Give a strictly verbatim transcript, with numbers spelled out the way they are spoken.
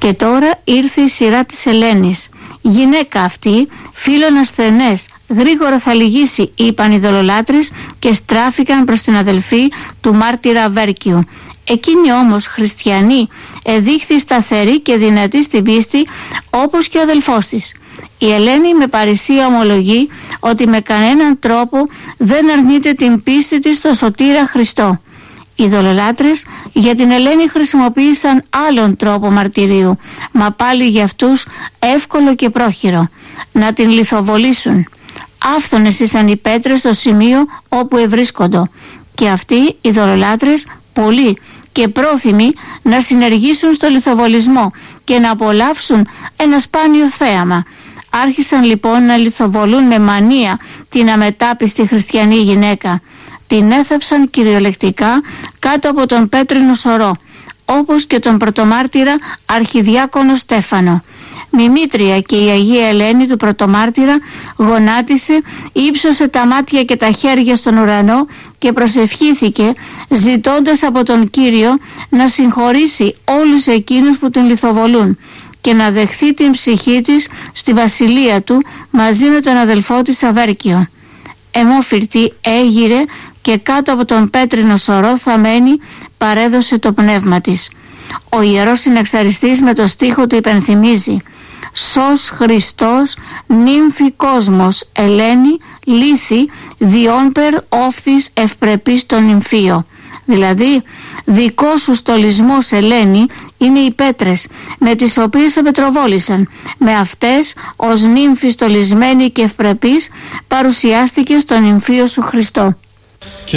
Και τώρα ήρθε η σειρά της Ελένης. Γυναίκα αυτή, φίλων ασθενές, γρήγορα θα λυγίσει, είπαν οι δολολάτρες και στράφηκαν προς την αδελφή του μάρτυρα Αβέρκιου. Εκείνη όμως, χριστιανή, εδείχθη σταθερή και δυνατή στην πίστη όπως και ο αδελφός της. Η Ελένη με παρησία ομολογεί ότι με κανέναν τρόπο δεν αρνείται την πίστη της στο σωτήρα Χριστό. Οι δολολάτρες για την Ελένη χρησιμοποίησαν άλλον τρόπο μαρτυρίου, μα πάλι για αυτούς εύκολο και πρόχειρο: να την λιθοβολήσουν. Άφθονες ήσαν οι πέτρες στο σημείο όπου ευρίσκοντο, και αυτοί οι δολολάτρες πολλοί και πρόθυμοι να συνεργήσουν στο λιθοβολισμό και να απολαύσουν ένα σπάνιο θέαμα. Άρχισαν λοιπόν να λιθοβολούν με μανία την αμετάπιστη χριστιανή γυναίκα. Την έθαψαν κυριολεκτικά κάτω από τον πέτρινο σωρό, όπως και τον πρωτομάρτυρα αρχιδιάκονο Στέφανο. Μημήτρια και η Αγία Ελένη του πρωτομάρτυρα γονάτισε, ύψωσε τα μάτια και τα χέρια στον ουρανό και προσευχήθηκε, ζητώντας από τον Κύριο να συγχωρήσει όλους εκείνους που την λιθοβολούν και να δεχθεί την ψυχή της στη βασιλεία του μαζί με τον αδελφό της Αβέρκιο. Αιμόφυρτη έγειρε και κάτω από τον πέτρινο σωρό θαμένη παρέδωσε το πνεύμα της. Ο Ιερός Συναξαριστής με το στίχο του υπενθυμίζει: «Σως Χριστός νύμφη κόσμος Ελένη λύθη διόνπερ όφθης ευπρεπής τον νυμφίο». Δηλαδή, δικό σου στολισμός Ελένη είναι οι πέτρες με τις οποίες απετροβόλησαν. Με αυτές ως νύμφη στολισμένη και ευπρεπής παρουσιάστηκε στον νυμφίο σου Χριστό.